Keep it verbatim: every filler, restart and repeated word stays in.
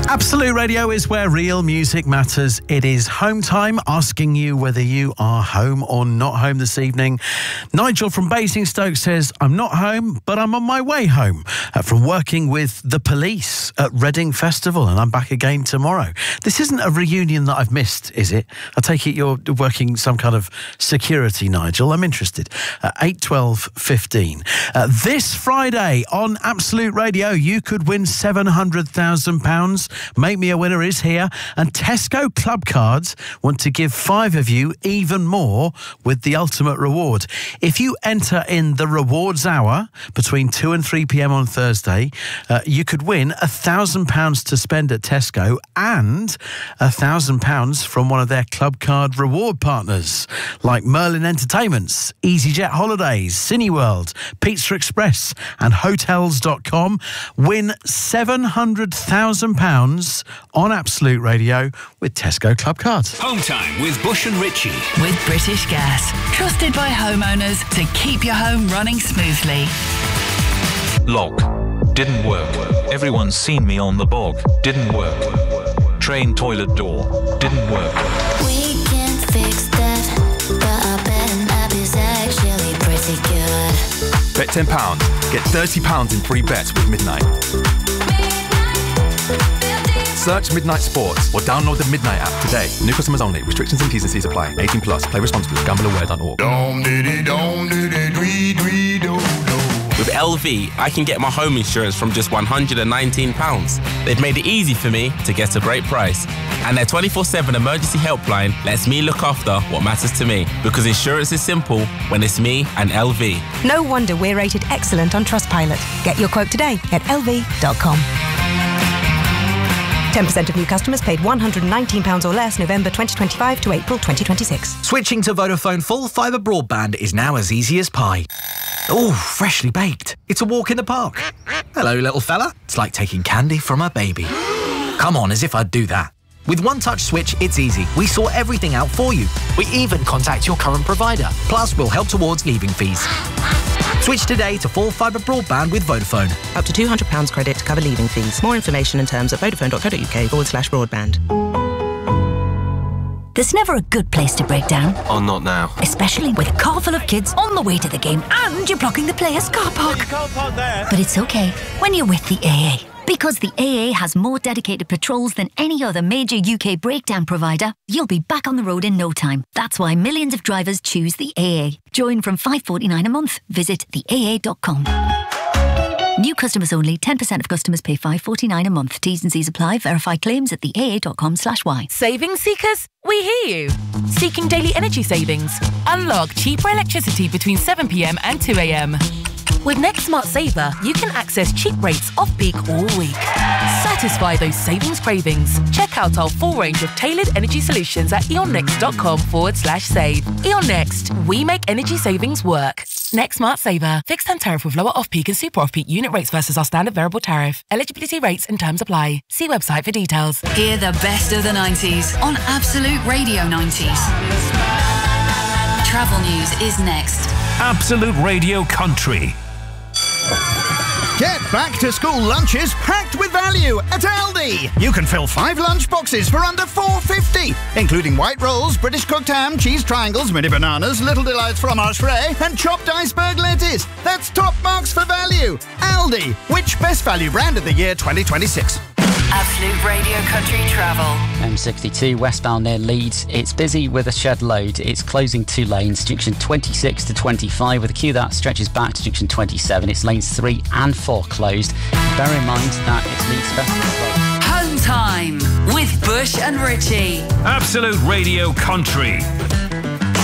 Absolute Radio is where real music matters. It is home time, asking you whether you are home or not home this evening. Nigel from Basingstoke says, I'm not home, but I'm on my way home uh, from working with the Police at Reading Festival, and I'm back again tomorrow. This isn't a reunion that I've missed, is it? I take it you're working some kind of security, Nigel. I'm interested. Uh, eight, twelve, fifteen. Uh, this Friday on Absolute Radio, you could win seven hundred thousand pounds. Make Me a Winner is here, and Tesco Club Cards want to give five of you even more with the ultimate reward. If you enter in the rewards hour between two and three p.m. on Thursday, uh, you could win one thousand pounds to spend at Tesco and one thousand pounds from one of their Club Card reward partners like Merlin Entertainments, EasyJet Holidays, Cineworld, Pizza Express and Hotels dot com. Win seven hundred thousand pounds on Absolute Radio with Tesco Club Cards. Home time with Bush and Ritchie. With British Gas. Trusted by homeowners to keep your home running smoothly. Lock. Didn't work. Everyone's seen me on the bog. Didn't work. Train toilet door. Didn't work. We can fix that, but our betting app is actually pretty good. Bet ten pounds. Get thirty pounds in free bets with Midnight. Search Midnight Sports or download the Midnight app today. New customers only. Restrictions and T's and C's apply. eighteen plus. Play responsibly. gamble aware dot org. With L V, I can get my home insurance from just one hundred nineteen pounds. They've made it easy for me to get a great price. And their twenty-four seven emergency helpline lets me look after what matters to me. Because insurance is simple when it's me and L V. No wonder we're rated excellent on Trustpilot. Get your quote today at L V dot com. ten percent of new customers paid one hundred nineteen pounds or less November twenty twenty-five to April twenty twenty-six. Switching to Vodafone full fibre broadband is now as easy as pie. Oh, freshly baked. It's a walk in the park. Hello, little fella. It's like taking candy from a baby. Come on, as if I'd do that. With One Touch Switch, it's easy. We sort everything out for you. We even contact your current provider. Plus, we'll help towards leaving fees. Switch today to full fibre broadband with Vodafone. Up to two hundred pounds credit to cover leaving fees. More information and terms at vodafone dot co dot uk forward slash broadband. There's never a good place to break down. Oh, not now. Especially with a car full of kids on the way to the game and you're blocking the players' car park. You can't park there. But it's okay when you're with the A A. Because the A A has more dedicated patrols than any other major U K breakdown provider, you'll be back on the road in no time. That's why millions of drivers choose the A A. Join from five pounds forty-nine a month. Visit the A A dot com. New customers only. ten percent of customers pay five pounds forty-nine a month. T's and C's apply. Verify claims at the A A dot com slash Y. Savings seekers? We hear you. Seeking daily energy savings? Unlock cheaper electricity between seven p.m. and two a.m. With Next Smart Saver, you can access cheap rates off-peak all week. Satisfy those savings cravings. Check out our full range of tailored energy solutions at eonnext.com forward slash save. Eon Next. We make energy savings work. Next Smart Saver. Fixed term tariff with lower off-peak and super off-peak unit rates versus our standard variable tariff. Eligibility rates and terms apply. See website for details. Hear the best of the nineties on Absolute Radio nineties. Travel news is next. Absolute Radio Country. Get back to school lunches packed with value at Aldi. You can fill five lunch boxes for under four pounds fifty, including white rolls, British cooked ham, cheese triangles, mini bananas, little delights fromage frais, and chopped iceberg lettuce. That's top marks for value. Aldi, which best value brand of the year twenty twenty-six? Absolute Radio Country Travel. M sixty-two westbound near Leeds. It's busy with a shed load. It's closing two lanes, junction twenty-six to twenty-five, with a queue that stretches back to junction twenty-seven. It's lanes three and four closed. Bear in mind that it's Leeds Festival. Home time with Bush and Ritchie. Absolute Radio Country.